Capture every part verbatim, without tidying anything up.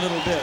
little bit.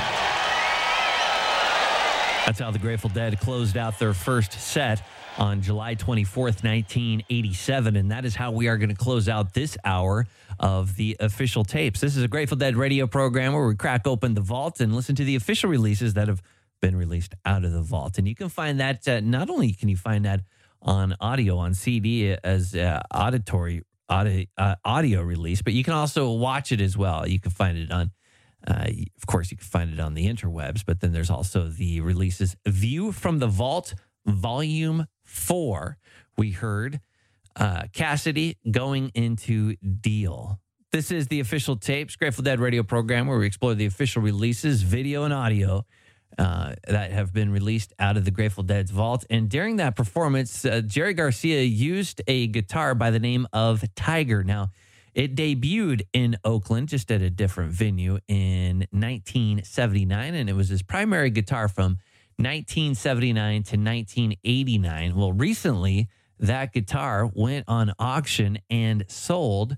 That's how the Grateful Dead closed out their first set on July twenty-fourth, nineteen eighty-seven. And that is how we are going to close out this hour of the official tapes. This is a Grateful Dead radio program where we crack open the vault and listen to the official releases that have been released out of the vault. And you can find that, uh, not only can you find that on audio, on C D as uh, auditory audio, uh, audio release, but you can also watch it as well. You can find it on Uh, of course, you can find it on the interwebs, but then there's also the releases View from the Vault, Volume four. We heard uh, Cassidy Going Into Deal. This is the official tapes, Grateful Dead radio program, where we explore the official releases, video and audio, uh, that have been released out of the Grateful Dead's vault. And during that performance, uh, Jerry Garcia used a guitar by the name of Tiger. Now, it debuted in Oakland, just at a different venue, in nineteen seventy-nine, and it was his primary guitar from nineteen seventy-nine to nineteen eighty-nine. Well, recently, that guitar went on auction and sold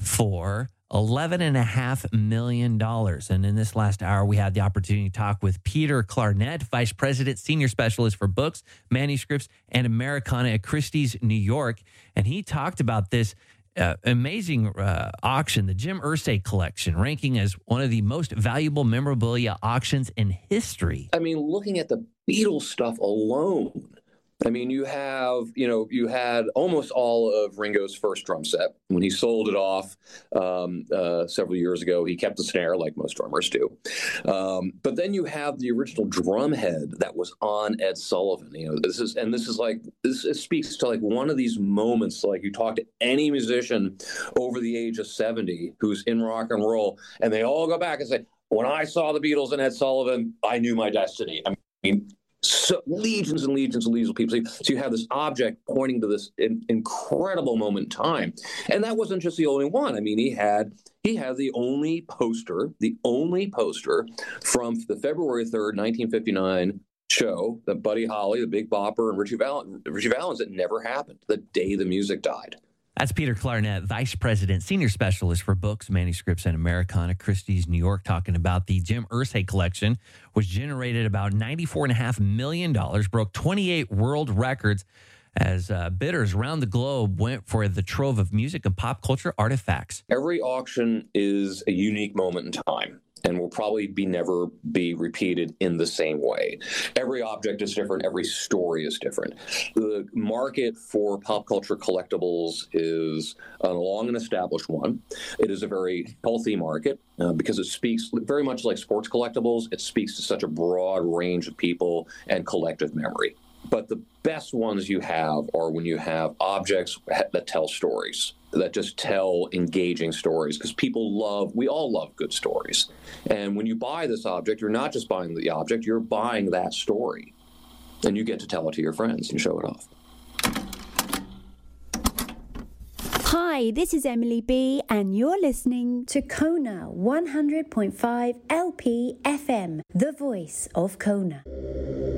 for eleven point five million dollars. And in this last hour, we had the opportunity to talk with Peter Clarnett, Vice President, Senior Specialist for Books, Manuscripts, and Americana at Christie's, New York. And he talked about this Uh, amazing uh, auction, the Jim Irsay collection, ranking as one of the most valuable memorabilia auctions in history. I mean, looking at the Beatles stuff alone, I mean, you have, you know, you had almost all of Ringo's first drum set. When he sold it off um, uh, several years ago, he kept the snare like most drummers do. Um, but then you have the original drum head that was on Ed Sullivan. You know, this is, and this is like, this it speaks to like one of these moments, like you talk to any musician over the age of seventy who's in rock and roll, and they all go back and say, when I saw the Beatles and Ed Sullivan, I knew my destiny. I mean, so legions and legions and legions of people. So you have this object pointing to this in, incredible moment in time. And that wasn't just the only one. I mean, he had he had the only poster, the only poster from the February third, nineteen fifty-nine show that Buddy Holly, the Big Bopper, and Richie Valens, Richie Valens, it never happened, the day the music died. That's Peter Clarnett, Vice President, Senior Specialist for Books, Manuscripts, and Americana, Christie's, New York, talking about the Jim Irsay collection, which generated about ninety-four point five million dollars, broke twenty-eight world records as uh, bidders around the globe went for the trove of music and pop culture artifacts. Every auction is a unique moment in time and will probably be never be repeated in the same way. Every object is different. Every story is different. The market for pop culture collectibles is a long and established one. It is a very healthy market uh, because it speaks very much like sports collectibles. It speaks to such a broad range of people and collective memory. But the best ones you have are when you have objects that tell stories, that just tell engaging stories, because people love, we all love good stories. And when you buy this object, you're not just buying the object, you're buying that story. And you get to tell it to your friends and show it off. Hi, this is Emily B, and you're listening to Kona one hundred point five L P F M, the voice of Kona.